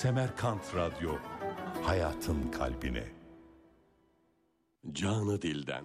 Semerkant Radyo, hayatın kalbine. Canı dilden.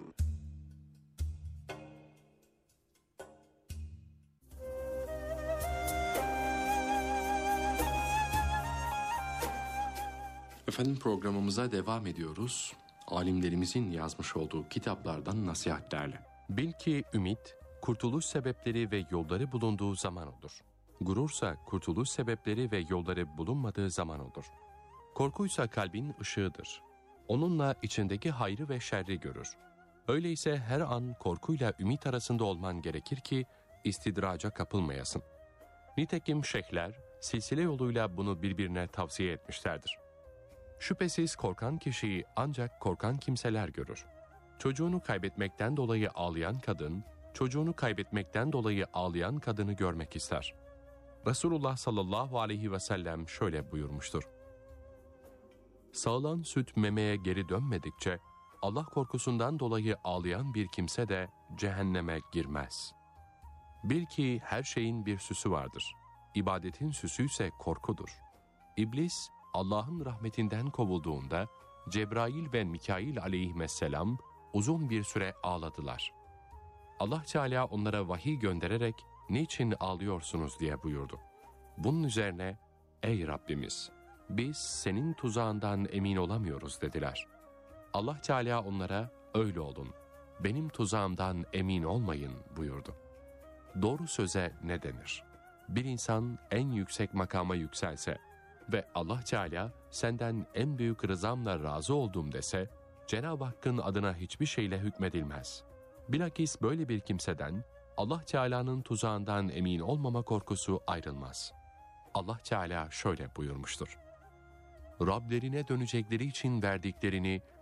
Efendim, programımıza devam ediyoruz. Alimlerimizin yazmış olduğu kitaplardan nasihatlerle. Bil ki ümit, kurtuluş sebepleri ve yolları bulunduğu zaman olur. Gurursa kurtuluş sebepleri ve yolları bulunmadığı zaman olur. Korkuysa kalbin ışığıdır. Onunla içindeki hayrı ve şerri görür. Öyleyse her an korkuyla ümit arasında olman gerekir ki istidraca kapılmayasın. Nitekim şeyhler silsile yoluyla bunu birbirine tavsiye etmişlerdir. Şüphesiz korkan kişiyi ancak korkan kimseler görür. Çocuğunu kaybetmekten dolayı ağlayan kadın, çocuğunu kaybetmekten dolayı ağlayan kadını görmek ister. Resulullah sallallahu aleyhi ve sellem şöyle buyurmuştur. Sağılan süt memeye geri dönmedikçe, Allah korkusundan dolayı ağlayan bir kimse de cehenneme girmez. Bil ki her şeyin bir süsü vardır. İbadetin süsü ise korkudur. İblis, Allah'ın rahmetinden kovulduğunda, Cebrail ve Mikail aleyhisselam uzun bir süre ağladılar. Allah Teala onlara vahiy göndererek, niçin ağlıyorsunuz diye buyurdu. Bunun üzerine, ey Rabbimiz, biz senin tuzağından emin olamıyoruz dediler. Allah Teala onlara, öyle olun, benim tuzağımdan emin olmayın buyurdu. Doğru söze ne denir? Bir insan en yüksek makama yükselse ve Allah Teala senden en büyük rızamla razı oldum dese, Cenab-ı Hakk'ın adına hiçbir şeyle hükmedilmez. Bilakis böyle bir kimseden Allah Teala'nın tuzağından emin olmama korkusu ayrılmaz. Allah Teala şöyle buyurmuştur. Rablerine dönecekleri için verdiklerini